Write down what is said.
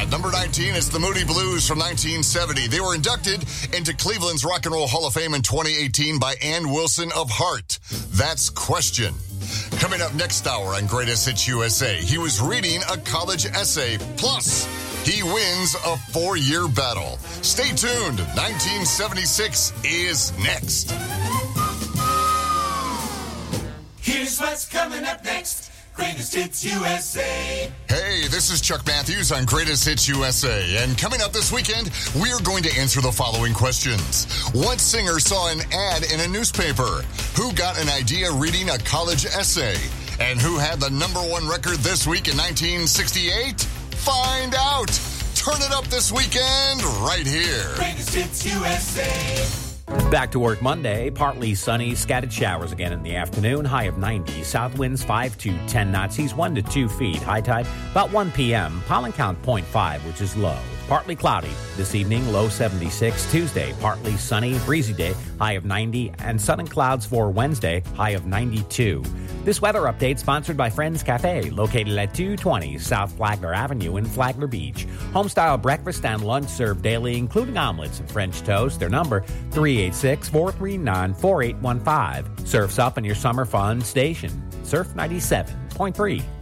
At number 19, it's the Moody Blues from 1970. They were inducted into Cleveland's Rock and Roll Hall of Fame in 2018 by Ann Wilson of Heart. That's Question. Coming up next hour on Greatest Hits USA, he was reading a college essay. Plus, he wins a 4-year battle. Stay tuned. 1976 is next. Here's what's coming up next. Greatest Hits USA. Hey, this is Chuck Matthews on Greatest Hits USA. And coming up this weekend, we're going to answer the following questions. What singer saw an ad in a newspaper? Who got an idea reading a college essay? And who had the number 1 record this week in 1968? Find out. Turn it up this weekend right here. Greatest Hits USA. Back to work Monday, partly sunny, scattered showers again in the afternoon, high of 90. South winds 5 to 10 knots, seas 1 to 2 feet. High tide about 1 p.m. Pollen count 0.5, which is low. Partly cloudy this evening, low 76. Tuesday, partly sunny, breezy day, high of 90. And sun and clouds for Wednesday, high of 92. This weather update sponsored by Friends Cafe, located at 220 South Flagler Avenue in Flagler Beach. Homestyle breakfast and lunch served daily, including omelets and French toast. Their number, 386-439-4815. Surf's up in your summer fun station. Surf 97.3.